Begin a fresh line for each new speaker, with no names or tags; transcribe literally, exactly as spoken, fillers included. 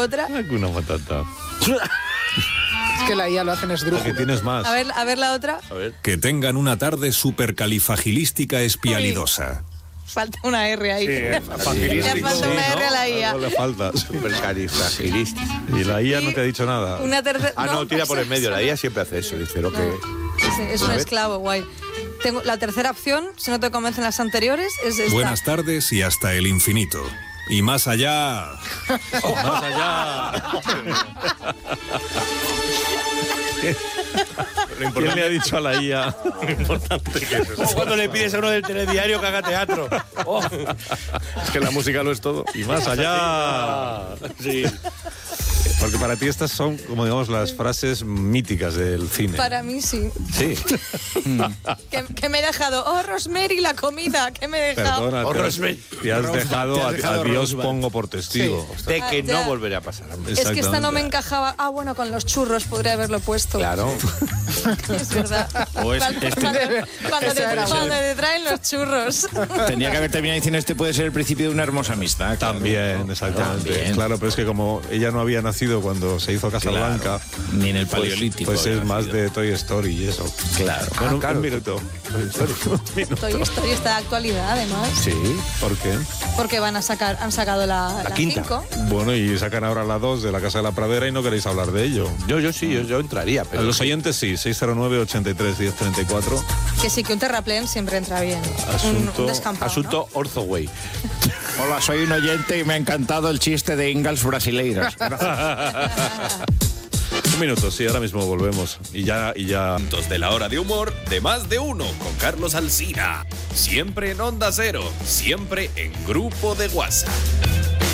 otra.
Hakuna Matata.
Es que la I A lo hacen esdrújulo.
¿A que tienes más?
A ver, a ver la otra.
A ver.
Que tengan una tarde supercalifagilística espialidosa.
Falta una R ahí.
Sí,
Le
facilístico,
falta
sí,
una R a la I A.
Algo le falta.
Supercalifragilístico.
Y la I A no te ha dicho nada.
Una tercera.
Ah, no, tira por el medio. La I A siempre hace eso. Dice lo que...
Sí, es un esclavo, guay. Tengo la tercera opción, si no te convencen las anteriores, es esta.
Buenas tardes y hasta el infinito. Y más allá...
Más allá. ¿Quién le ha dicho a la I A lo importante que es eso?
Cuando le pides a uno del telediario que haga teatro. Oh.
Es que la música lo es todo. Y más allá.
Sí.
Porque para ti estas son, como digamos, las frases míticas del cine.
Para mí sí.
Sí.
que, que me he dejado, oh, Rosemary, la comida, que me he dejado.
Perdona,
Oh,
te,
Rosemary.
te has dejado,
te has
a,
dejado
a Dios
Rosebud.
pongo por testigo.
De que
Ah, ya.
no volverá a pasar. Hombre.
Es que esta no me
Exactamente.
encajaba. Ah, bueno, con los churros podría haberlo puesto.
Claro.
Es verdad.
O es-
cuando,
este-
cuando, cuando te,
Esa era.
cuando te traen los churros.
Tenía que haber terminado diciendo este puede ser el principio de una hermosa amistad. claro.
También, exactamente.
También.
Claro, pero es que como ella no había nacido cuando se hizo Casablanca,
Claro. Ni en el
pues,
paleolítico.
pues
había
es más
nacido.
de Toy Story y eso.
Claro.
Bueno,
Ah, claro.
un minuto. Toy Story, un minuto.
Toy Story está de actualidad, además.
Sí.
¿Por qué?
Porque van a sacar, han sacado la,
La
la
quinta.
cinco.
Bueno, y sacan ahora la dos de la Casa de la Pradera y no queréis hablar de ello.
Yo, yo sí, yo, yo entraría.
A
Pero
los oyentes sí, seis cero nueve, ochenta y tres, diez treinta y cuatro.
Que sí, que un terraplén siempre entra bien. Un,
Asunto-
un descampado,
Asunto Orzoway.
Hola, soy un oyente y me ha encantado el chiste de Ingalls brasileiras.
Un minuto, sí, ahora mismo volvemos. Y ya, y ya.
Minutos de la hora de humor de más de uno con Carlos Alsina. Siempre en Onda Cero, siempre en Grupo de WhatsApp.